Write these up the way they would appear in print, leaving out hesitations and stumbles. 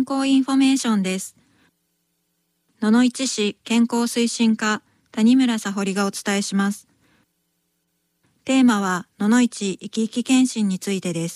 健康インフォメーションです。野々市市健康推進課谷村沙穂がお伝えします。テーマは野々市生き生き検診についてです。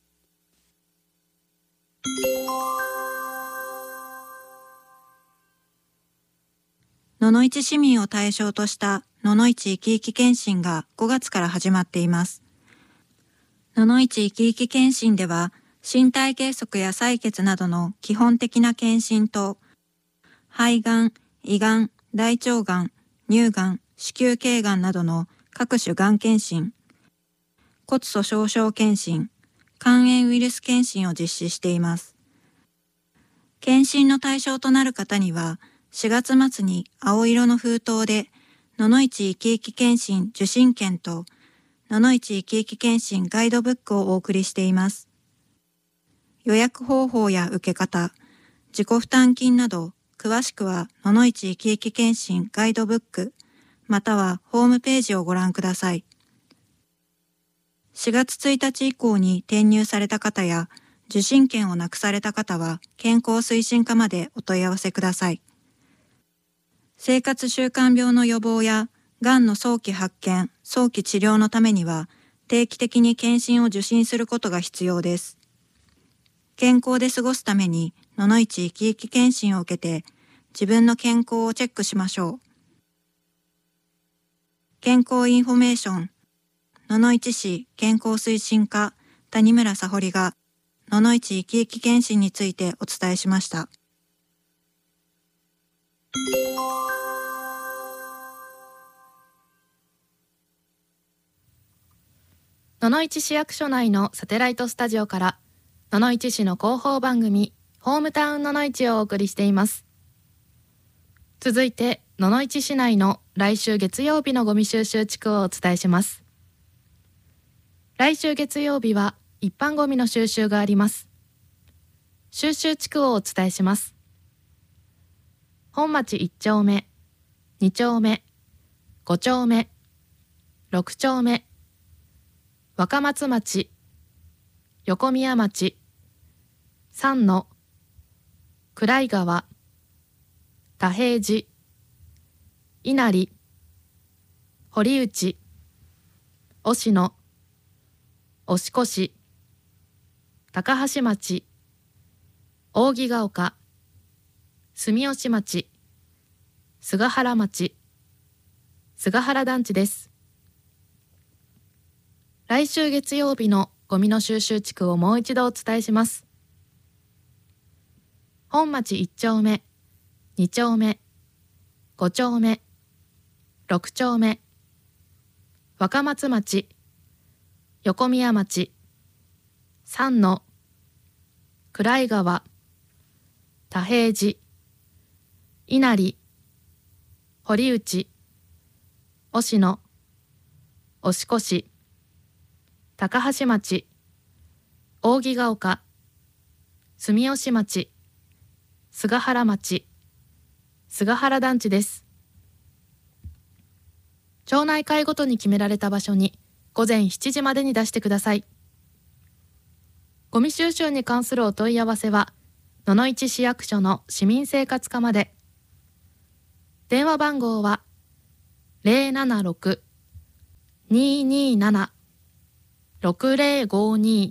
野々市市民を対象とした野々市生き生き検診が5月から始まっています。野々市生き生き検診では、身体計測や採血などの基本的な検診と、肺がん、胃がん、大腸がん、乳がん、子宮頸がんなどの各種がん検診、骨粗しょう症検診、肝炎ウイルス検診を実施しています。検診の対象となる方には、4月末に青色の封筒で、野々市生き生き検診受診券と、野々市生き生き検診ガイドブックをお送りしています。予約方法や受け方、自己負担金など、詳しくは野々市生き生き検診ガイドブック、またはホームページをご覧ください。4月1日以降に転入された方や、受診券をなくされた方は、健康推進課までお問い合わせください。生活習慣病の予防や、がんの早期発見、早期治療のためには、定期的に検診を受診することが必要です。健康で過ごすために、野々市生き生き検診を受けて、自分の健康をチェックしましょう。健康インフォメーション、野々市市健康推進課谷村沙穂が、野々市生き生き検診についてお伝えしました。 野々市市役所内のサテライトスタジオから野々市市の広報番組ホームタウン野々市をお送りしています。続いて野々市市内の来週月曜日のゴミ収集地区をお伝えします。来週月曜日は一般ゴミの収集があります。収集地区をお伝えします。本町1丁目、2丁目、5丁目、6丁目、若松町、横宮町、三野、暗井川、田平寺、稲荷、堀内、忍野、押越、高橋町、扇ヶ丘、住吉町、菅原町、菅原団地です。来週月曜日のゴミの収集地区をもう一度お伝えします。本町1丁目、2丁目、5丁目、6丁目、若松町、横宮町、三野、暗井川、田平寺、稲荷、堀内、忍野、押越、高橋町、扇ヶ丘、住吉町、菅原町、菅原団地です。町内会ごとに決められた場所に午前7時までに出してください。ゴミ収集に関するお問い合わせは野々市市役所の市民生活課まで。電話番号は 076-227-6052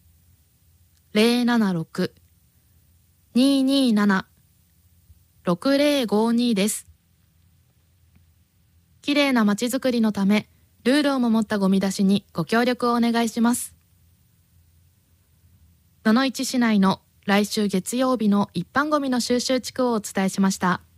076-227-6052 です。きれいなまちづくりのため、ルールを守ったゴミ出しにご協力をお願いします。野々市市内の来週月曜日の一般ゴミの収集地区をお伝えしました。